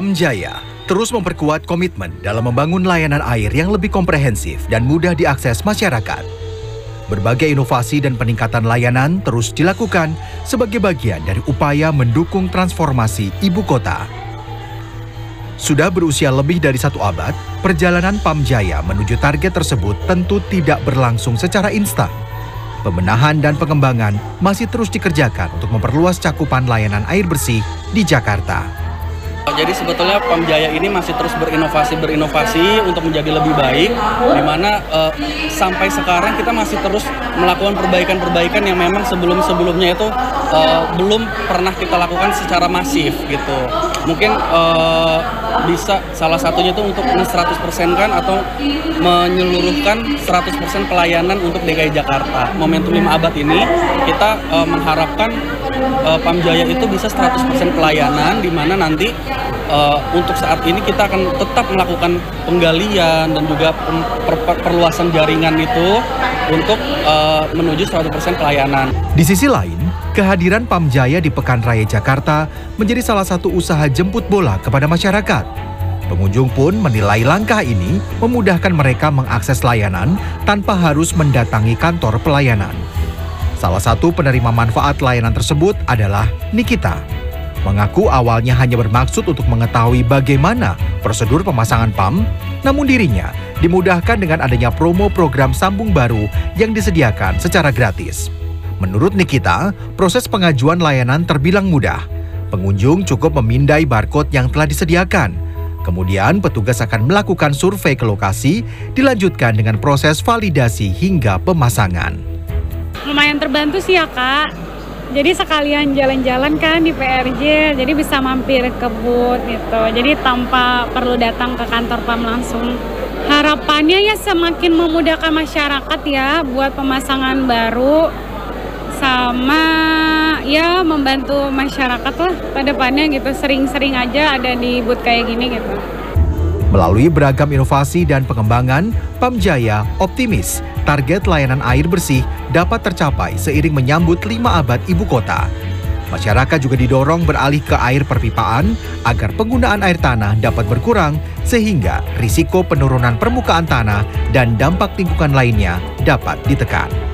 Pamjaya terus memperkuat komitmen dalam membangun layanan air yang lebih komprehensif dan mudah diakses masyarakat. Berbagai inovasi dan peningkatan layanan terus dilakukan sebagai bagian dari upaya mendukung transformasi ibu kota. Sudah berusia lebih dari 1 abad, perjalanan Pamjaya menuju target tersebut tentu tidak berlangsung secara instan. Pembenahan dan pengembangan masih terus dikerjakan untuk memperluas cakupan layanan air bersih di Jakarta. Jadi sebetulnya Pamjaya ini masih terus berinovasi untuk menjadi lebih baik, di mana sampai sekarang kita masih terus melakukan perbaikan-perbaikan yang memang sebelum-sebelumnya itu belum pernah kita lakukan secara masif gitu. Mungkin bisa salah satunya itu untuk 100%-kan atau menyeluruhkan 100% pelayanan untuk DKI Jakarta. Momentum 5 abad ini kita mengharapkan Pamjaya itu bisa 100% pelayanan, di mana nanti untuk saat ini kita akan tetap melakukan penggalian dan juga perluasan jaringan itu untuk menuju 100% pelayanan. Di sisi lain, kehadiran Pamjaya di Pekan Raya Jakarta menjadi salah satu usaha jemput bola kepada masyarakat. Pengunjung pun menilai langkah ini memudahkan mereka mengakses layanan tanpa harus mendatangi kantor pelayanan. Salah satu penerima manfaat layanan tersebut adalah Nikita. Mengaku awalnya hanya bermaksud untuk mengetahui bagaimana prosedur pemasangan PAM, namun dirinya dimudahkan dengan adanya promo program sambung baru yang disediakan secara gratis. Menurut Nikita, proses pengajuan layanan terbilang mudah. Pengunjung cukup memindai barcode yang telah disediakan. Kemudian petugas akan melakukan survei ke lokasi, dilanjutkan dengan proses validasi hingga pemasangan. Lumayan terbantu sih ya Kak, jadi sekalian jalan-jalan kan di PRJ, jadi bisa mampir ke booth gitu, jadi tanpa perlu datang ke kantor PAM langsung. Harapannya ya semakin memudahkan masyarakat ya buat pemasangan baru, sama ya membantu masyarakat lah ke depannya gitu, sering-sering aja ada di booth kayak gini gitu. Melalui beragam inovasi dan pengembangan, Pamjaya optimis target layanan air bersih dapat tercapai seiring menyambut 5 abad ibu kota. Masyarakat juga didorong beralih ke air perpipaan agar penggunaan air tanah dapat berkurang sehingga risiko penurunan permukaan tanah dan dampak lingkungan lainnya dapat ditekan.